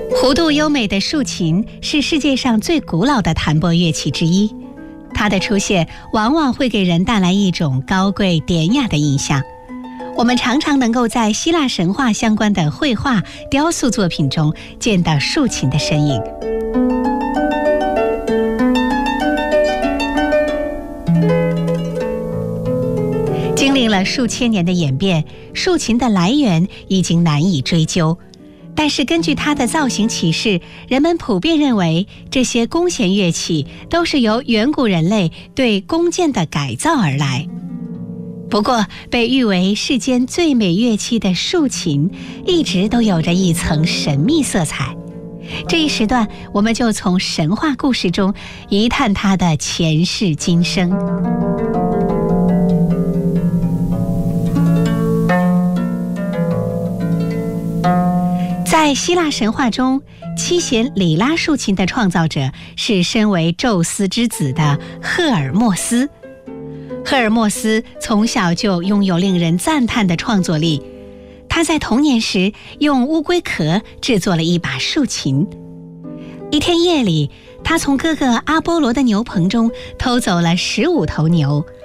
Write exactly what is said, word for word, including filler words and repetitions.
弧度优美的竖琴是世界上最古老的弹拨乐器之一，它的出现往往会给人带来一种高贵典雅的印象。我们常常能够在希腊神话相关的绘画、雕塑作品中见到竖琴的身影。经历了数千年的演变，竖琴的来源已经难以追究。但是根据它的造型启示，人们普遍认为这些弓弦乐器都是由远古人类对弓箭的改造而来。不过，被誉为世间最美乐器的竖琴，一直都有着一层神秘色彩。这一时段，我们就从神话故事中一探它的前世今生。在希腊神话中，七弦里拉竖琴的创造者是身为宙斯之子的赫尔墨斯。赫尔墨斯从小就拥有令人赞叹的创作力，他在童年时用乌龟壳制作了一把竖琴。一天夜里，他从哥哥阿波罗的牛棚中偷走了十五头牛，